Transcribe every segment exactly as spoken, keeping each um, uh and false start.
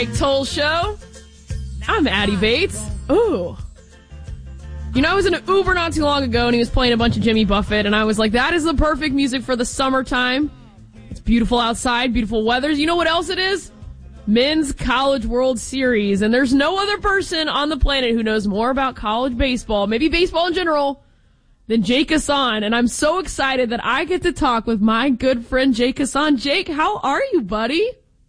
Toll Show. I'm Addie Bates. Ooh. You know, I was in an Uber not too long ago, and he was playing a bunch of Jimmy Buffett, and I was like, that is the perfect music for the summertime. It's beautiful outside, beautiful weather. You know what else it is? Men's College World Series, and there's no other person on the planet who knows more about college baseball, maybe baseball in general, than Jake Hassan, and I'm so excited that I get to talk with my good friend Jake Hassan. Jake, how are you, buddy?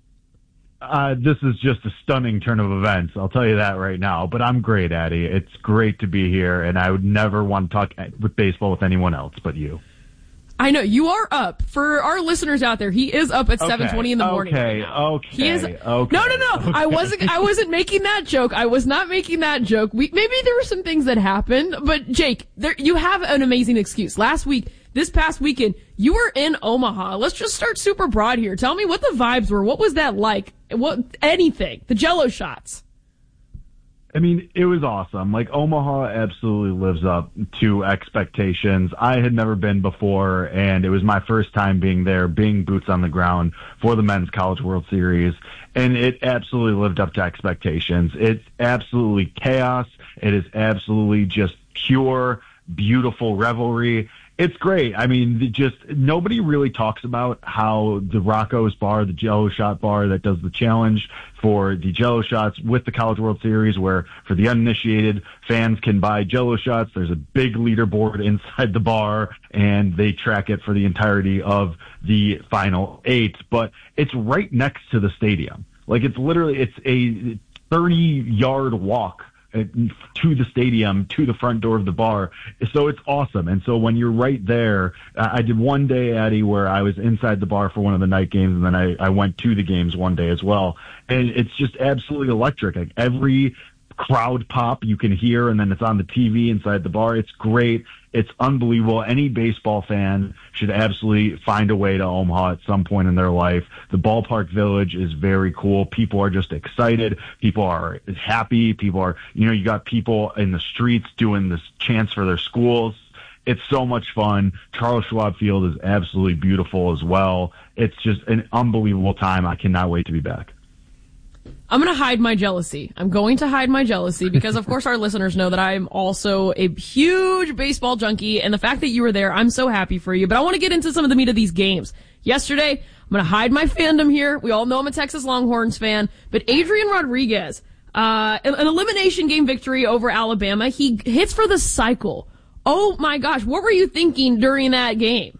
Uh, this is just a stunning turn of events. I'll tell you that right now. But I'm great, Addie. It's great to be here, and I would never want to talk with baseball with anyone else but you. I know. You are up. For our listeners out there, he is up at okay, seven twenty in the morning. Okay, right now. okay, he is, okay. No, no, no. Okay. I wasn't I wasn't making that joke. I was not making that joke. We, maybe there were some things that happened, but Jake, there, you have an amazing excuse. Last week, this past weekend, you were in Omaha. Let's just start super broad here. Tell me what the vibes were. What was that like? What anything? The Jello shots. I mean, it was awesome. Like, Omaha absolutely lives up to expectations. I had never been before, and it was my first time being there, being boots on the ground for the Men's College World Series, and it absolutely lived up to expectations. It's absolutely chaos. It is absolutely just pure, beautiful revelry. It's great. I mean, just nobody really talks about how the Rocco's bar, the Jello shot bar that does the challenge for the Jello shots with the College World Series, where for the uninitiated, fans can buy Jello shots. There's a big leaderboard inside the bar, and they track it for the entirety of the final eight. But it's right next to the stadium. Like, it's literally, it's a thirty-yard walk to the stadium, to the front door of the bar. So it's awesome. And so when you're right there, I did one day, Addie, where I was inside the bar for one of the night games, and then I, I went to the games one day as well. And it's just absolutely electric. Like, every crowd pop you can hear, and then it's on the T V inside the bar. It's great. It's unbelievable. Any baseball fan should absolutely find a way to Omaha at some point in their life. The ballpark village is very cool. People are just excited. People are happy. People are, you know, you got people in the streets doing this chants for their schools. It's so much fun. Charles Schwab Field is absolutely beautiful as well. It's just an unbelievable time. I cannot wait to be back. I'm going to hide my jealousy. I'm going to hide my jealousy because, of course, our listeners know that I'm also a huge baseball junkie, and the fact that you were there, I'm so happy for you. But I want to get into some of the meat of these games. Yesterday, I'm going to hide my fandom here. We all know I'm a Texas Longhorns fan, but Adrian Rodriguez, uh, an elimination game victory over Alabama. He hits for the cycle. Oh, my gosh. What were you thinking during that game?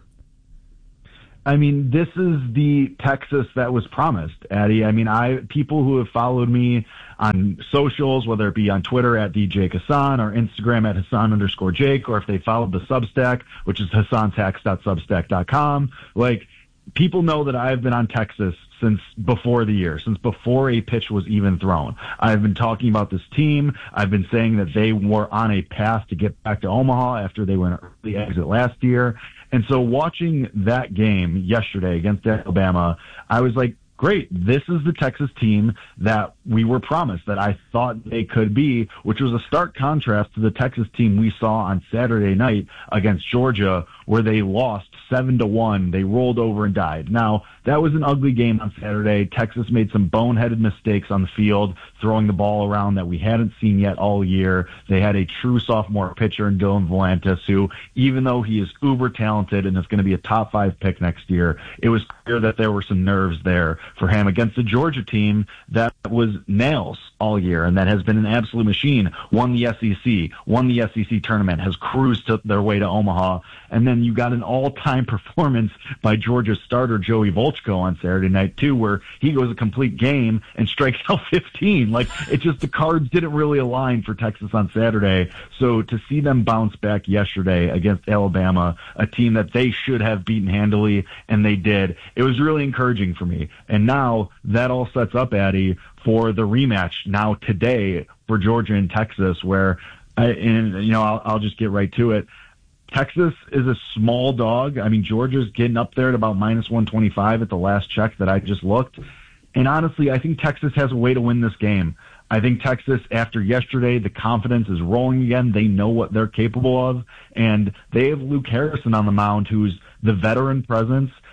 I mean, this is the Texas that was promised, Addie. I mean, I people who have followed me on socials, whether it be on Twitter at D J Hassan or Instagram at Hassan underscore Jake, or if they followed the Substack, which is hassantax dot substack dot com, like, people know that I've been on Texas since before the year, since before a pitch was even thrown. I've been talking about this team. I've been saying that they were on a path to get back to Omaha after they were in an early exit last year. And so watching that game yesterday against Alabama, I was like, great, this is the Texas team that we were promised, that I thought they could be, which was a stark contrast to the Texas team we saw on Saturday night against Georgia, where they lost seven to one. They rolled over and died. Now, that was an ugly game on Saturday. Texas made some boneheaded mistakes on the field, throwing the ball around that we hadn't seen yet all year. They had a true sophomore pitcher in Dylan Volantis, who, even though he is uber talented and is going to be a top five pick next year, it was clear that there were some nerves there for him against the Georgia team that was nails all year and that has been an absolute machine, won the S E C, won the S E C tournament, has cruised to their way to Omaha. And then you got an all-time performance by Georgia's starter, Joey Volchko, on Saturday night, too, where he goes a complete game and strikes out fifteen. Like, it just, the cards didn't really align for Texas on Saturday. So to see them bounce back yesterday against Alabama, a team that they should have beaten handily, and they did, it was really encouraging for me. And now that all sets up, Addie, for the rematch now today for Georgia and Texas, where, I, and you know, I'll, I'll just get right to it. Texas is a small dog. I mean, Georgia's getting up there at about minus one twenty-five at the last check that I just looked. And honestly, I think Texas has a way to win this game. I think Texas, after yesterday, the confidence is rolling again. They know what they're capable of. And they have Luke Harrison on the mound, who's the veteran presence.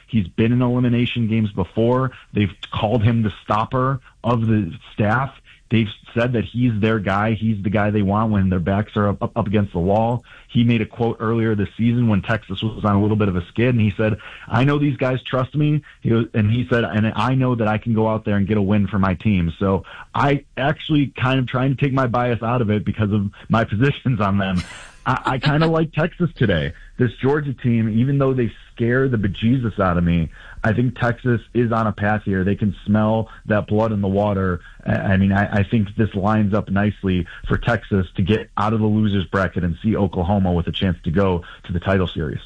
He's been in elimination games before. They've called him the stopper of the staff. They've said that he's their guy. He's the guy they want when their backs are up, up against the wall. He made a quote earlier this season when Texas was on a little bit of a skid, and he said, I know these guys trust me. He was, and he said, and I know that I can go out there and get a win for my team. So I actually kind of trying to take my bias out of it because of my positions on them. I, I kind of like Texas today. This Georgia team, even though they scare the bejesus out of me, I think Texas is on a path here. They can smell that blood in the water. I mean, I, I think this lines up nicely for Texas to get out of the losers bracket and see Oklahoma with a chance to go to the title series.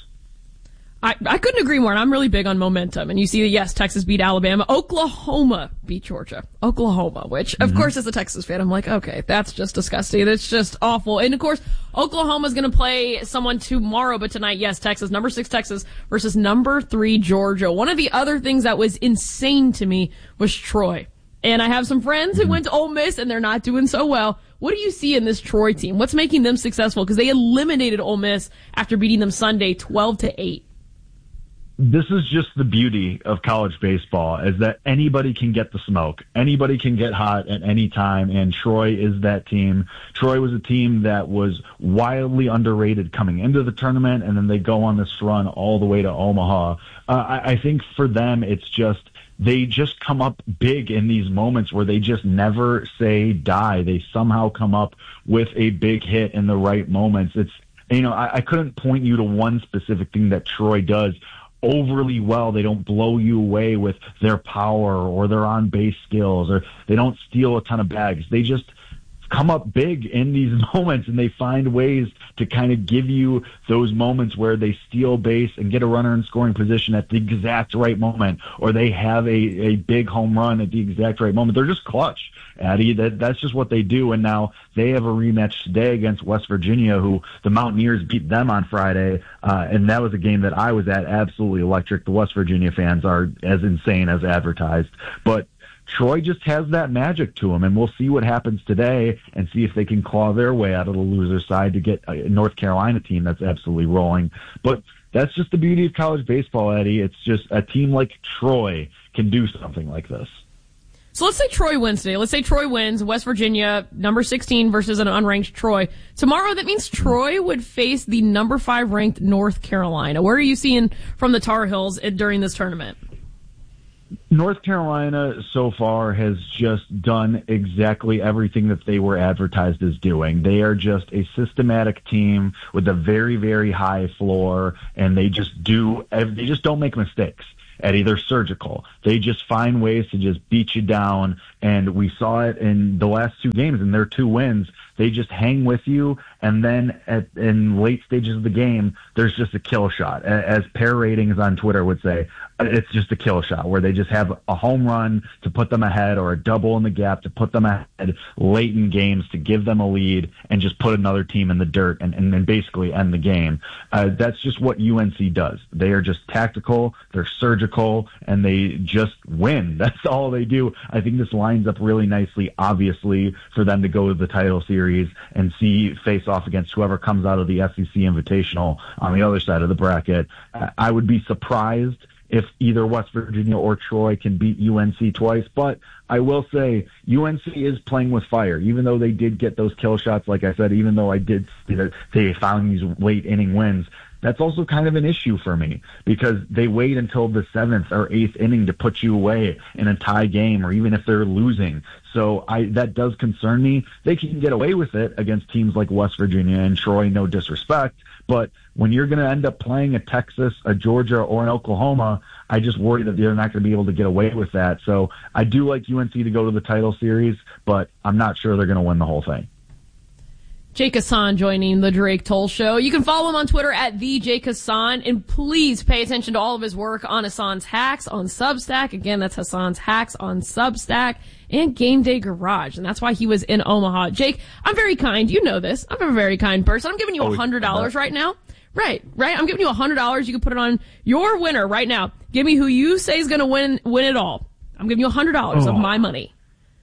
I, I couldn't agree more, and I'm really big on momentum. And you see that, yes, Texas beat Alabama. Oklahoma beat Georgia. Oklahoma, which, of mm-hmm. course, as a Texas fan, I'm like, okay, that's just disgusting. That's just awful. And, of course, Oklahoma's going to play someone tomorrow, but tonight, yes, Texas, number six Texas versus number three Georgia. One of the other things that was insane to me was Troy. And I have some friends who went to Ole Miss, and they're not doing so well. What do you see in this Troy team? What's making them successful? Because they eliminated Ole Miss after beating them Sunday twelve to eight. This is just the beauty of college baseball, is that anybody can get the smoke. Anybody can get hot at any time, and Troy is that team. Troy was a team that was wildly underrated coming into the tournament, and then they go on this run all the way to Omaha. Uh, I, I think for them, it's just they just come up big in these moments where they just never say die. They somehow come up with a big hit in the right moments. It's, you know, I, I couldn't point you to one specific thing that Troy does overly well. They don't blow you away with their power or their on-base skills, or they don't steal a ton of bags. They just come up big in these moments, and they find ways to kind of give you those moments where they steal base and get a runner in scoring position at the exact right moment, or they have a, a big home run at the exact right moment. They're just clutch, Addie. That, that's just what they do. And now they have a rematch today against West Virginia, who the Mountaineers beat them on Friday. Uh, and that was a game that I was at, absolutely electric. The West Virginia fans are as insane as advertised. But Troy just has that magic to them, and we'll see what happens today and see if they can claw their way out of the loser side to get a North Carolina team that's absolutely rolling. But that's just the beauty of college baseball, Eddie. It's just a team like Troy can do something like this. So let's say Troy wins today. Let's say Troy wins, West Virginia, number sixteen versus an unranked Troy. Tomorrow, that means Troy would face the number five ranked North Carolina. Where are you seeing from the Tar Heels during this tournament? North Carolina so far has just done exactly everything that they were advertised as doing. They are just a systematic team with a very, very high floor, and they just do, they just don't make mistakes. Eddie, they're surgical. They just find ways to just beat you down, and we saw it in the last two games, in their two wins. They just hang with you, and then at, in late stages of the game, there's just a kill shot. As Pair Ratings on Twitter would say, it's just a kill shot where they just have a home run to put them ahead or a double in the gap to put them ahead late in games to give them a lead and just put another team in the dirt and, and, and basically end the game. Uh, that's just what U N C does. They are just tactical, they're surgical, and they just win. That's all they do. I think this lines up really nicely, obviously, for them to go to the title series and see face off against whoever comes out of the S E C Invitational on the other side of the bracket. I would be surprised if either West Virginia or Troy can beat U N C twice, but I will say U N C is playing with fire. Even though they did get those kill shots, like I said, even though I did see that they found these late inning wins, that's also kind of an issue for me because they wait until the seventh or eighth inning to put you away in a tie game or even if they're losing. So I, that does concern me. They can get away with it against teams like West Virginia and Troy, no disrespect. But when you're going to end up playing a Texas, a Georgia, or an Oklahoma, I just worry that they're not going to be able to get away with that. So I do like U N C to go to the title series, but I'm not sure they're going to win the whole thing. Jake Hassan joining the Drake Toll Show. You can follow him on Twitter at the Jake Hassan, and please pay attention to all of his work on Hassan's Hacks on Substack. Again, that's Hassan's Hacks on Substack and Game Day Garage, and that's why he was in Omaha. Jake, I'm very kind. You know this. I'm a very kind person. I'm giving you one hundred dollars right now. Right, right. I'm giving you one hundred dollars. You can put it on your winner right now. Give me who you say is going to win win it all. I'm giving you one hundred dollars oh. of my money.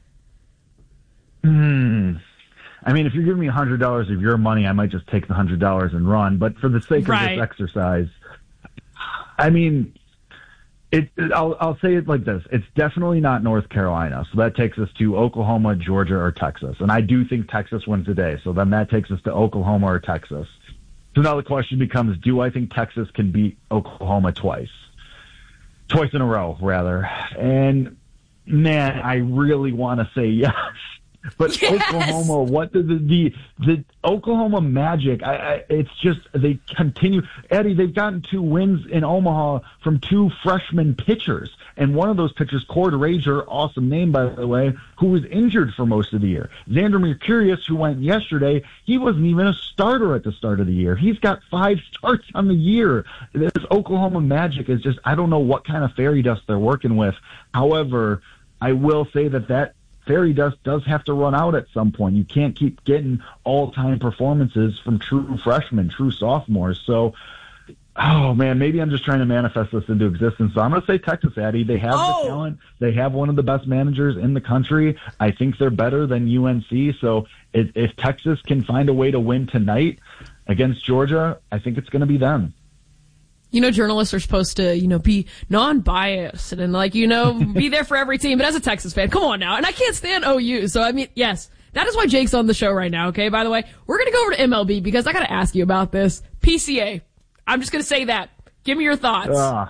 Hmm. I mean, if you're giving me one hundred dollars of your money, I might just take the one hundred dollars and run. But for the sake right. of this exercise, I mean, It, I'll, I'll say it like this. It's definitely not North Carolina. So that takes us to Oklahoma, Georgia, or Texas. And I do think Texas wins today. So then that takes us to Oklahoma or Texas. So now the question becomes, do I think Texas can beat Oklahoma twice? Twice in a row, rather. And, man, I really want to say yes. But yes! Oklahoma, what the, the the the Oklahoma Magic? I, I, it's just they continue. Eddie, they've gotten two wins in Omaha from two freshman pitchers, and one of those pitchers, Cord Rager, awesome name by the way, who was injured for most of the year. Xander Mercurius, who went yesterday, he wasn't even a starter at the start of the year. He's got five starts on the year. This Oklahoma Magic is just, I don't know what kind of fairy dust they're working with. However, I will say that that fairy dust does have to run out at some point. You can't keep getting all-time performances from true freshmen, true sophomores. So, oh, man, maybe I'm just trying to manifest this into existence. So I'm going to say Texas, Addy. They have oh. the talent. They have one of the best managers in the country. I think they're better than U N C. So if, if Texas can find a way to win tonight against Georgia, I think it's going to be them. You know, journalists are supposed to, you know, be non-biased and, like, you know, be there for every team. But as a Texas fan, come on now. And I can't stand O U. So, I mean, yes, that is why Jake's on the show right now, okay? By the way, we're going to go over to M L B because I got to ask you about this. P C A. I'm just going to say that. Give me your thoughts. Uh,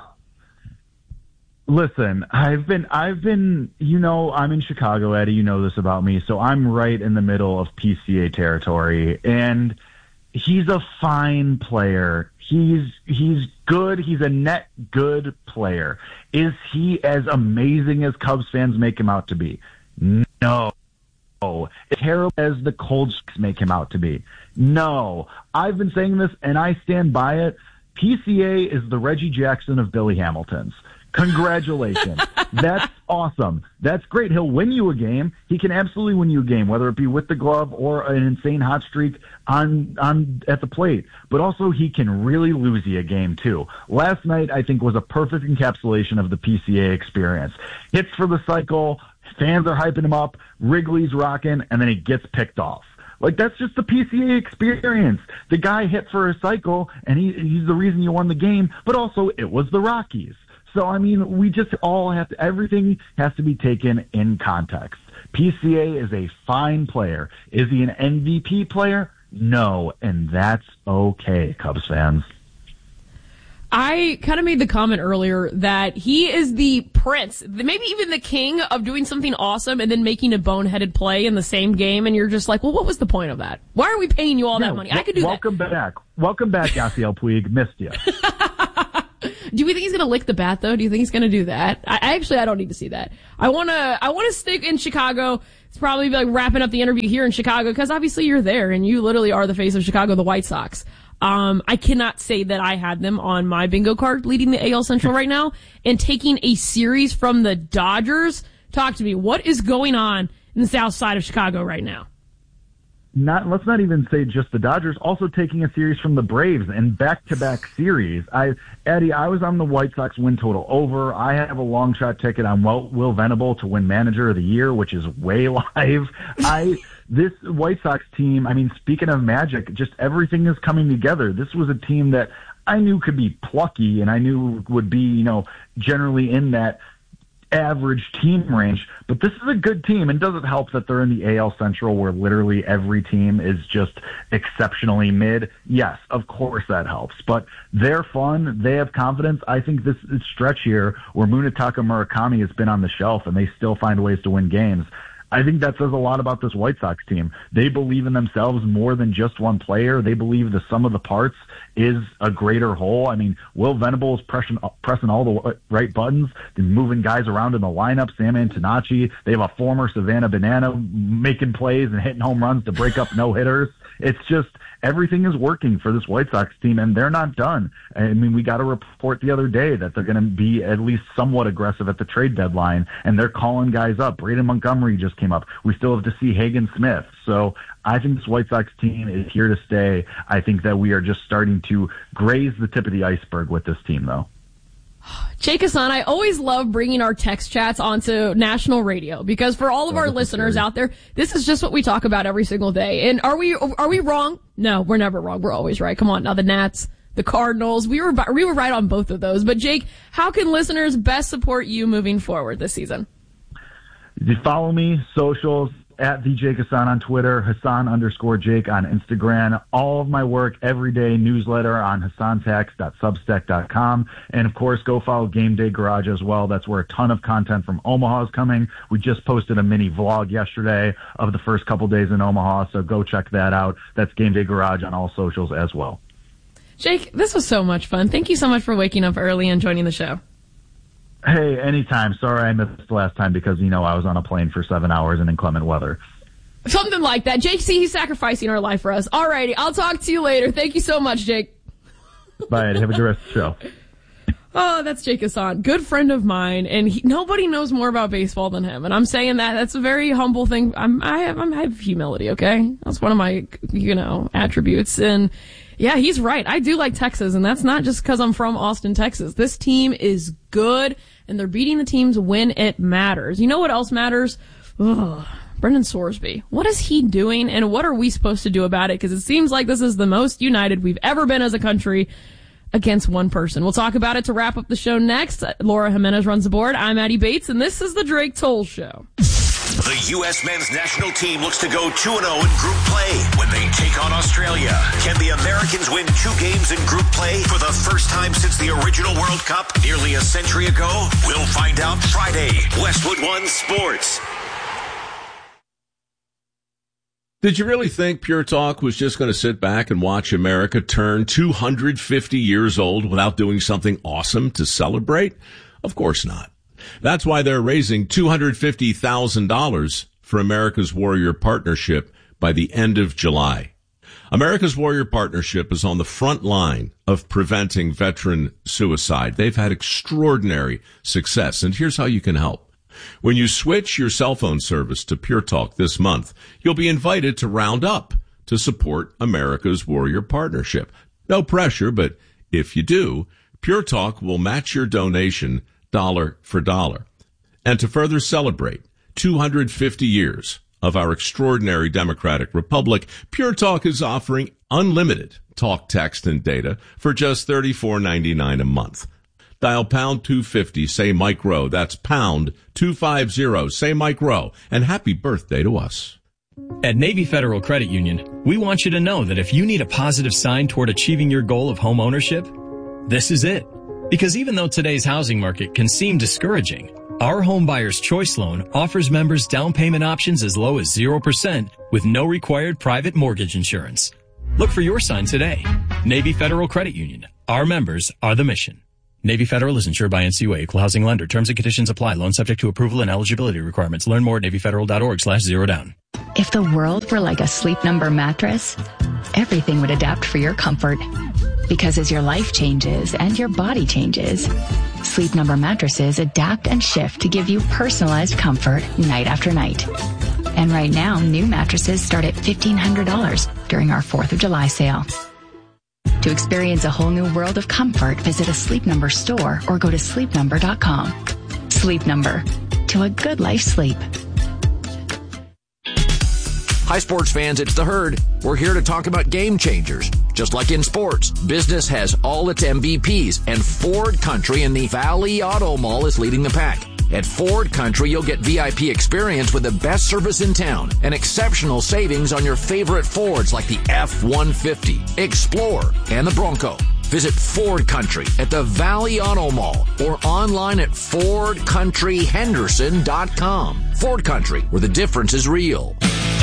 listen, I've been, I've been, you know, I'm in Chicago, Eddie. You know this about me. So I'm right in the middle of P C A territory. And he's a fine player. He's he's good. He's a net good player. Is he as amazing as Cubs fans make him out to be? No. As terrible as the Colts make him out to be? No. I've been saying this, and I stand by it. P C A is the Reggie Jackson of Billy Hamilton's. Congratulations. That's awesome. That's great. He'll win you a game. He can absolutely win you a game, whether it be with the glove or an insane hot streak on on at the plate. But also he can really lose you a game too. Last night I think was a perfect encapsulation of the P C A experience. Hits for the cycle, fans are hyping him up, Wrigley's rocking, and then he gets picked off. Like, that's just the P C A experience. The guy hit for a cycle, and he, he's the reason you won the game, but also it was the Rockies. So, I mean, we just all have to, everything has to be taken in context. P C A is a fine player. Is he an M V P player? No, and that's okay, Cubs fans. I kind of made the comment earlier that he is the prince, maybe even the king of doing something awesome and then making a boneheaded play in the same game, and you're just like, well, what was the point of that? Why are we paying you all no, that money? I could do welcome that. Welcome back. Welcome back, Yasiel Puig. Missed you. Do we think he's going to lick the bat, though? Do you think he's going to do that? I, I actually, I don't need to see that. I want to, I want to stick in Chicago. It's probably like wrapping up the interview here in Chicago because obviously you're there and you literally are the face of Chicago, the White Sox. Um, I cannot say that I had them on my bingo card leading the A L Central right now and taking a series from the Dodgers. Talk to me. What is going on in the south side of Chicago right now? Not, let's not even say just the Dodgers, also taking a series from the Braves and back-to-back series. I, Eddie, I was on the White Sox win total over. I have a long shot ticket on Will, Will Venable to win Manager of the Year, which is way live. I, this White Sox team, I mean, speaking of magic, just everything is coming together. This was a team that I knew could be plucky and I knew would be, you know, generally in that average team range, but this is a good team, and does it help that they're in the A L Central where literally every team is just exceptionally mid? Yes, of course that helps, but they're fun, they have confidence. I think this stretch here where Munetaka Murakami has been on the shelf and they still find ways to win games, I think that says a lot about this White Sox team. They believe in themselves more than just one player. They believe the sum of the parts is a greater whole. I mean, Will Venable is pressing, pressing all the right buttons, moving guys around in the lineup. Sam Antonacci, they have a former Savannah Banana making plays and hitting home runs to break up no-hitters. It's just everything is working for this White Sox team, and they're not done. I mean, we got a report the other day that they're going to be at least somewhat aggressive at the trade deadline, and they're calling guys up. Braden Montgomery just came up. We still have to see Hagen Smith. So I think this White Sox team is here to stay. I think that we are just starting to graze the tip of the iceberg with this team, though. Jake Hassan, I always love bringing our text chats onto national radio because for all of our listeners out there, this is just what we talk about every single day. And are we are we wrong? No, we're never wrong. We're always right. Come on, now the Nats, the Cardinals. We were we were right on both of those. But Jake, how can listeners best support you moving forward this season? You follow me, socials, at the Jake Hassan on Twitter, Hassan underscore Jake on Instagram. All of my work, everyday newsletter on hassan tax dot substack dot com. And of course, go follow Game Day Garage as well. That's where a ton of content from Omaha is coming. We just posted a mini vlog yesterday of the first couple days in Omaha, so go check that out. That's Game Day Garage on all socials as well. Jake, this was so much fun. Thank you so much for waking up early and joining the show. Hey, anytime. Sorry I missed the last time because, you know, I was on a plane for seven hours in inclement weather. Something like that. Jake, see, he's sacrificing our life for us. All righty. I'll talk to you later. Thank you so much, Jake. Bye. Have a good rest of the show. Oh, that's Jake Hassan. Good friend of mine, and he, nobody knows more about baseball than him. And I'm saying that. That's a very humble thing. I'm, I, have, I'm, I have humility, okay? That's one of my, you know, attributes. And yeah, he's right. I do like Texas, and that's not just because I'm from Austin, Texas. This team is good, and they're beating the teams when it matters. You know what else matters? Ugh. Brendan Sorsby. What is he doing, and what are we supposed to do about it? Because it seems like this is the most united we've ever been as a country against one person. We'll talk about it to wrap up the show next. Laura Jimenez runs the board. I'm Addie Bates, and this is the Drake Toll Show. The U S men's national team looks to go two and oh in group play when they take on Australia. Can the Americans win two games in group play for the first time since the original World Cup nearly a century ago? We'll find out Friday. Westwood One Sports. Did you really think Pure Talk was just going to sit back and watch America turn two hundred fifty years old without doing something awesome to celebrate? Of course not. That's why they're raising two hundred fifty thousand dollars for America's Warrior Partnership by the end of July. America's Warrior Partnership is on the front line of preventing veteran suicide. They've had extraordinary success, and here's how you can help. When you switch your cell phone service to Pure Talk this month, you'll be invited to round up to support America's Warrior Partnership. No pressure, but if you do, Pure Talk will match your donation dollar for dollar. And to further celebrate two hundred fifty years of our extraordinary democratic republic, Pure Talk is offering unlimited talk, text, and data for just thirty-four ninety-nine a month. Dial pound two fifty, say Mike Rowe. That's pound two fifty, say Mike Rowe. And happy birthday to us. At Navy Federal Credit Union, we want you to know that if you need a positive sign toward achieving your goal of home ownership, this is it. Because even though today's housing market can seem discouraging, our Home Buyer's Choice Loan offers members down payment options as low as zero percent with no required private mortgage insurance. Look for your sign today. Navy Federal Credit Union. Our members are the mission. Navy Federal is insured by N C U A, equal housing lender. Terms and conditions apply. Loan subject to approval and eligibility requirements. Learn more at navy federal dot org slash zero down. If the world were like a Sleep Number mattress, everything would adapt for your comfort. Because as your life changes and your body changes, Sleep Number mattresses adapt and shift to give you personalized comfort night after night. And right now, new mattresses start at fifteen hundred dollars during our fourth of July sale. To experience a whole new world of comfort, visit a Sleep Number store or go to sleep number dot com. Sleep Number. To a good life sleep. Hi, sports fans. It's The Herd. We're here to talk about game changers. Just like in sports, business has all its M V Ps, and Ford Country in the Valley Auto Mall is leading the pack. At Ford Country, you'll get V I P experience with the best service in town and exceptional savings on your favorite Fords like the F one fifty, Explorer, and the Bronco. Visit Ford Country at the Valley Auto Mall or online at ford country henderson dot com. Ford Country, where the difference is real.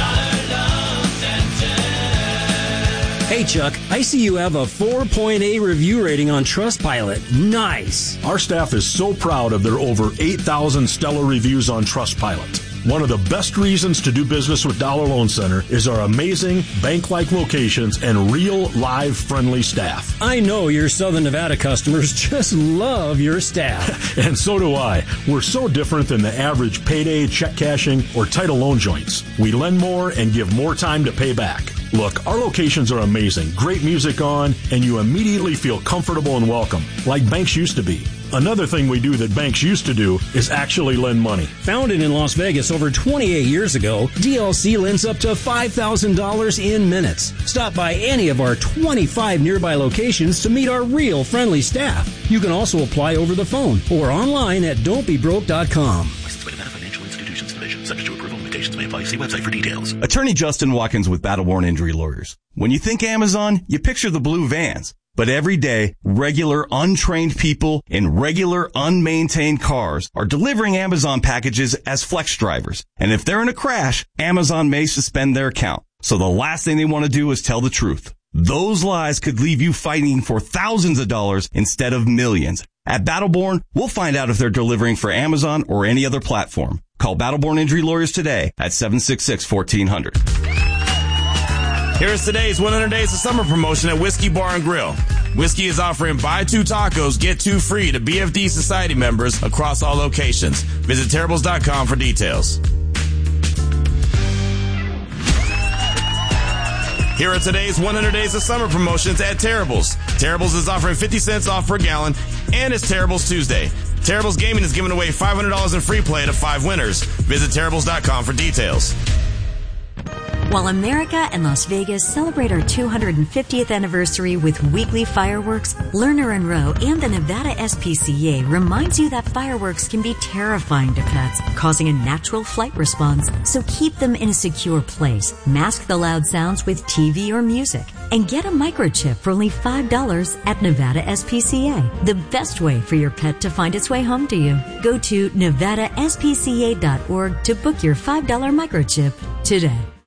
Hey, Chuck, I see you have a four point eight review rating on Trustpilot. Nice. Our staff is so proud of their over eight thousand stellar reviews on Trustpilot. One of the best reasons to do business with Dollar Loan Center is our amazing bank-like locations and real, live, friendly staff. I know your Southern Nevada customers just love your staff. And so do I. We're so different than the average payday, check cashing, or title loan joints. We lend more and give more time to pay back. Look, our locations are amazing. Great music on, and you immediately feel comfortable and welcome, like banks used to be. Another thing we do that banks used to do is actually lend money. Founded in Las Vegas over twenty-eight years ago, D L C lends up to five thousand dollars in minutes. Stop by any of our twenty-five nearby locations to meet our real friendly staff. You can also apply over the phone or online at don't be broke dot com. Licensed by Nevada Financial Institutions Division. Subject to approval. Limitations may apply. See website for details. Attorney Justin Watkins with Battleborn Injury Lawyers. When you think Amazon, you picture the blue vans. But every day, regular, untrained people in regular, unmaintained cars are delivering Amazon packages as flex drivers. And if they're in a crash, Amazon may suspend their account. So the last thing they want to do is tell the truth. Those lies could leave you fighting for thousands of dollars instead of millions. At Battleborn, we'll find out if they're delivering for Amazon or any other platform. Call Battleborn Injury Lawyers today at seven six six, one four zero zero. Here is today's one hundred Days of Summer promotion at Whiskey Bar and Grill. Whiskey is offering buy two tacos, get two free to B F D Society members across all locations. Visit terribles dot com for details. Here are today's one hundred Days of Summer promotions at Terribles. Terribles is offering fifty cents off per gallon, and it's Terribles Tuesday. Terribles Gaming is giving away five hundred dollars in free play to five winners. Visit terribles dot com for details. While America and Las Vegas celebrate our two hundred fiftieth anniversary with weekly fireworks, Lerner and Rowe and the Nevada S P C A reminds you that fireworks can be terrifying to pets, causing a natural flight response. So keep them in a secure place. Mask the loud sounds with T V or music. And get a microchip for only five dollars at Nevada S P C A. The best way for your pet to find its way home to you. Go to nevada s p c a dot org to book your five dollar microchip today.